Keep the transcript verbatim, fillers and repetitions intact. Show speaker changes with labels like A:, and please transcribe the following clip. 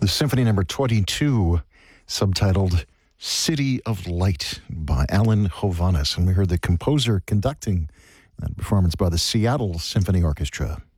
A: The Symphony Number twenty-two, subtitled City of Light by Alan Hovhaness. And we heard the composer conducting that performance by the Seattle Symphony Orchestra.